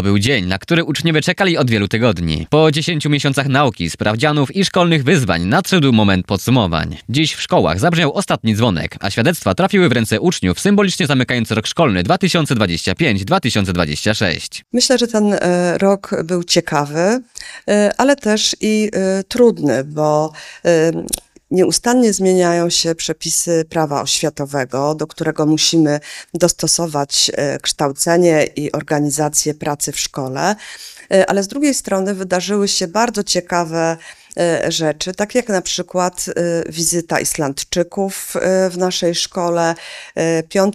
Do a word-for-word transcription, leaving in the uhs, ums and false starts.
To był dzień, na który uczniowie czekali od wielu tygodni. Po dziesięciu miesiącach nauki, sprawdzianów i szkolnych wyzwań nadszedł moment podsumowań. Dziś w szkołach zabrzmiał ostatni dzwonek, a świadectwa trafiły w ręce uczniów, symbolicznie zamykając rok szkolny dwa tysiące dwudziesty piąty dwa tysiące dwudziesty szósty. Myślę, że ten e, rok był ciekawy, e, ale też i e, trudny, bo e, nieustannie zmieniają się przepisy prawa oświatowego, do którego musimy dostosować e, kształcenie i organizację pracy w szkole, e, ale z drugiej strony wydarzyły się bardzo ciekawe rzeczy, tak jak na przykład wizyta Islandczyków w naszej szkole, piąta